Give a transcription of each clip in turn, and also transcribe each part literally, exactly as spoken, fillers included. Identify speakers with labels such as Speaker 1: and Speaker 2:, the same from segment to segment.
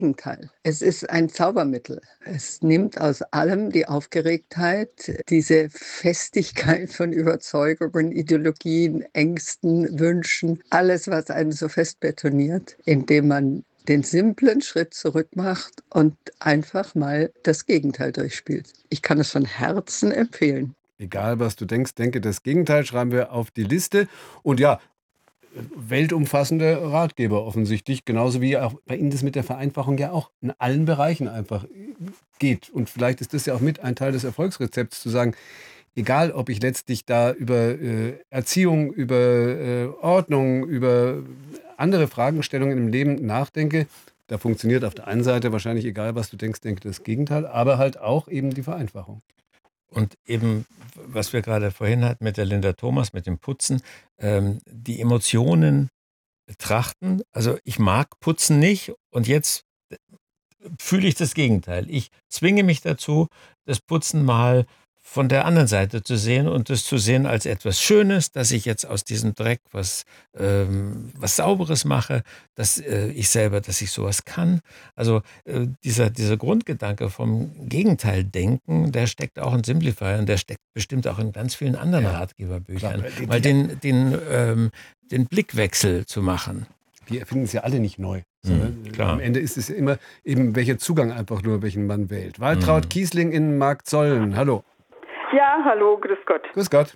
Speaker 1: Gegenteil. Es ist ein Zaubermittel. Es nimmt aus allem die Aufgeregtheit, diese Festigkeit von Überzeugungen, Ideologien, Ängsten, Wünschen, alles, was einen so fest betoniert, indem man den simplen Schritt zurück macht und einfach mal das Gegenteil durchspielt. Ich kann es von Herzen empfehlen.
Speaker 2: Egal, was du denkst, denke das Gegenteil, schreiben wir auf die Liste. Und ja, weltumfassende Ratgeber offensichtlich, genauso wie auch bei Ihnen das mit der Vereinfachung ja auch in allen Bereichen einfach geht. Und vielleicht ist das ja auch mit ein Teil des Erfolgsrezepts, zu sagen, egal ob ich letztlich da über äh, Erziehung, über äh, Ordnung, über andere Fragestellungen im Leben nachdenke, da funktioniert auf der einen Seite wahrscheinlich, egal was du denkst, denke das Gegenteil, aber halt auch eben die Vereinfachung.
Speaker 3: Und eben, was wir gerade vorhin hatten mit der Linda Thomas, mit dem Putzen, ähm, die Emotionen betrachten. Also ich mag Putzen nicht und jetzt fühle ich das Gegenteil. Ich zwinge mich dazu, das Putzen mal von der anderen Seite zu sehen und das zu sehen als etwas Schönes, dass ich jetzt aus diesem Dreck was, ähm, was Sauberes mache, dass äh, ich selber, dass ich sowas kann. Also äh, dieser, dieser Grundgedanke vom Gegenteil denken, der steckt auch in Simplifier und der steckt bestimmt auch in ganz vielen anderen ja, Ratgeberbüchern. Klar, weil den, den, ähm, den Blickwechsel zu machen.
Speaker 2: Wir erfinden es ja alle nicht neu. Mhm, klar. Am Ende ist es ja immer eben welcher Zugang einfach nur, welchen man wählt. Waltraud mhm. Kiesling in Marktsollen. Hallo.
Speaker 4: Ja, hallo, grüß Gott.
Speaker 2: Grüß Gott.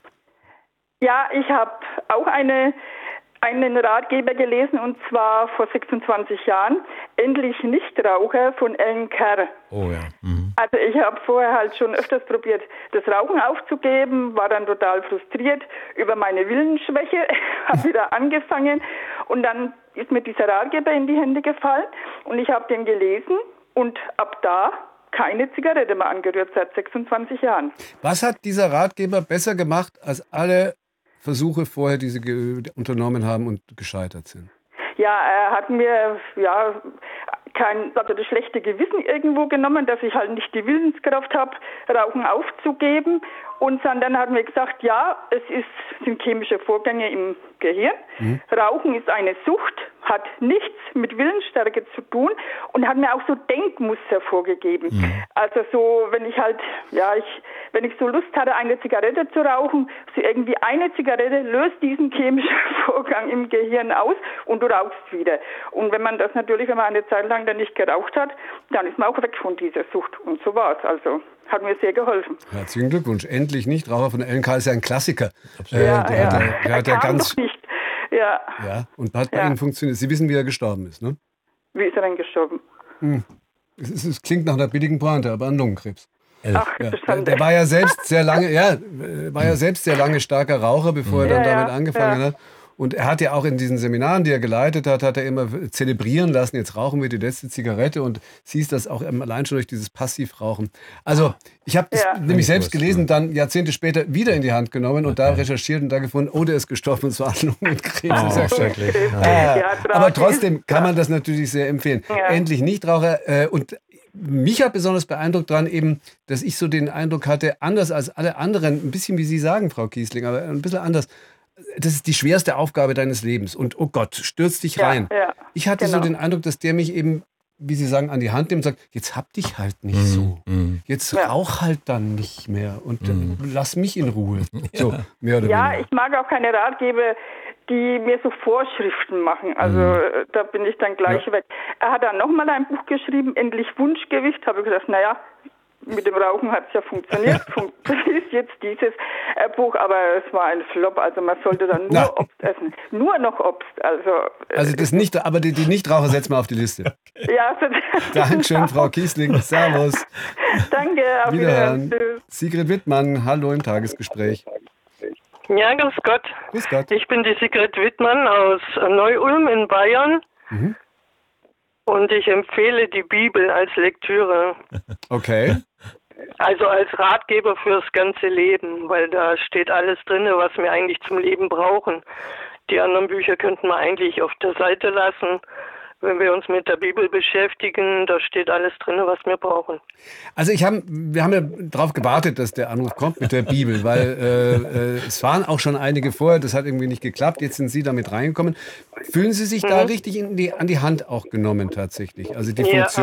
Speaker 4: Ja, ich habe auch eine, einen Ratgeber gelesen, und zwar vor sechsundzwanzig Jahren. Endlich Nichtraucher von Ellen Kerr.
Speaker 3: Oh ja. Mhm.
Speaker 4: Also ich habe vorher halt schon öfters probiert, das Rauchen aufzugeben, war dann total frustriert über meine Willensschwäche, habe wieder angefangen und dann ist mir dieser Ratgeber in die Hände gefallen und ich habe den gelesen und ab da keine Zigarette mehr angerührt, seit sechsundzwanzig Jahren.
Speaker 2: Was hat dieser Ratgeber besser gemacht als alle Versuche vorher, die Sie ge- unternommen haben und gescheitert sind?
Speaker 4: Ja, er hat mir ja kein, also das schlechte Gewissen irgendwo genommen, dass ich halt nicht die Willenskraft habe, Rauchen aufzugeben. Und dann hat mir gesagt, ja, es ist, sind chemische Vorgänge im Gehirn. Mhm. Rauchen ist eine Sucht, hat nichts mit Willensstärke zu tun und hat mir auch so Denkmuster vorgegeben. Mhm. Also so, wenn ich halt, ja, ich, wenn ich so Lust hatte, eine Zigarette zu rauchen, so irgendwie eine Zigarette löst diesen chemischen Vorgang im Gehirn aus und du rauchst wieder. Und wenn man das natürlich, wenn man eine Zeit lang dann nicht geraucht hat, dann ist man auch weg von dieser Sucht. Und so war es. Also hat mir sehr geholfen.
Speaker 2: Herzlichen Glückwunsch. Endlich Nichtraucher von Ellen Kerr ist ja ein Klassiker.
Speaker 4: Äh, ja, der
Speaker 2: ja.
Speaker 4: Hat, der,
Speaker 2: der hat ja ganz
Speaker 4: nicht. Ja.
Speaker 2: ja. Und hat bei
Speaker 4: ja.
Speaker 2: Ihnen funktioniert. Sie wissen, wie er gestorben ist, ne?
Speaker 4: Wie ist er denn gestorben?
Speaker 2: Hm. Es, ist, es klingt nach einer billigen Pointe, aber an Lungenkrebs.
Speaker 4: Ach,
Speaker 2: ja. der, der war ja selbst sehr lange, ja, war ja selbst sehr lange starker Raucher, bevor er dann
Speaker 4: ja,
Speaker 2: damit
Speaker 4: ja,
Speaker 2: angefangen
Speaker 4: ja.
Speaker 2: hat. Und er hat ja auch in diesen Seminaren, die er geleitet hat, hat er immer zelebrieren lassen, jetzt rauchen wir die letzte Zigarette und siehst das auch allein schon durch dieses Passivrauchen. Also ich habe das
Speaker 4: Ja.
Speaker 2: nämlich selbst gelesen, dann Jahrzehnte später wieder in die Hand genommen und da recherchiert und da gefunden, oh, der ist gestorben, und zwar an Lungenkrebs.
Speaker 3: Oh,
Speaker 2: Das ist ja
Speaker 3: schrecklich.
Speaker 2: Ah,
Speaker 4: Ja,
Speaker 2: aber trotzdem kann man das natürlich sehr empfehlen.
Speaker 4: Ja.
Speaker 2: Endlich Nichtraucher. Äh, und mich hat besonders beeindruckt daran eben, dass ich so den Eindruck hatte, anders als alle anderen, ein bisschen wie Sie sagen, Frau Kiesling, aber ein bisschen anders, das ist die schwerste Aufgabe deines Lebens und oh Gott, stürz dich
Speaker 4: Ja,
Speaker 2: rein.
Speaker 4: ja,
Speaker 2: ich hatte
Speaker 4: genau.
Speaker 2: so den Eindruck, dass der mich eben, wie Sie sagen, an die Hand nimmt und sagt, jetzt hab dich halt nicht so. Jetzt
Speaker 4: Ja.
Speaker 2: rauch halt dann nicht mehr und äh,
Speaker 3: Mhm.
Speaker 2: lass mich in Ruhe. So, mehr oder
Speaker 4: Ja,
Speaker 2: weniger.
Speaker 4: ich mag auch keine Ratgeber, die mir so Vorschriften machen. Also äh, da bin ich dann gleich
Speaker 2: Ja.
Speaker 4: weg. Er hat dann nochmal ein Buch geschrieben, Endlich Wunschgewicht. Habe ich gesagt, naja, mit dem Rauchen hat es ja funktioniert. Das ist jetzt dieses äh, Buch, aber es war ein Flop. Also man sollte dann nur
Speaker 2: Na.
Speaker 4: Obst essen. Nur noch Obst. Also, äh,
Speaker 2: Also das nicht, aber die, die Nichtraucher setzen wir auf die Liste.
Speaker 4: ja, so,
Speaker 2: Dankeschön, Frau Kiesling. Servus.
Speaker 4: Danke, auf
Speaker 2: Wiederhören.
Speaker 4: Wiederhören. Tschüss.
Speaker 2: Sigrid Wittmann, hallo im Tagesgespräch.
Speaker 5: Ja, grüß Gott.
Speaker 2: Grüß Gott.
Speaker 5: Ich bin die Sigrid Wittmann aus Neu-Ulm in Bayern
Speaker 2: Mhm.
Speaker 5: und ich empfehle die Bibel als Lektüre,
Speaker 2: Okay.
Speaker 5: also als Ratgeber fürs ganze Leben, weil da steht alles drin, was wir eigentlich zum Leben brauchen. Die anderen Bücher könnten wir eigentlich auf der Seite lassen. Wenn wir uns mit der Bibel beschäftigen, da steht alles drin, was wir brauchen.
Speaker 2: Also ich hab, wir haben ja darauf gewartet, dass der Anruf kommt mit der Bibel, weil äh, äh, es waren auch schon einige vorher, das hat irgendwie nicht geklappt, jetzt sind Sie damit reingekommen. Fühlen Sie sich da richtig in die, an die Hand auch genommen tatsächlich? Also die
Speaker 5: Ja,
Speaker 2: Funktion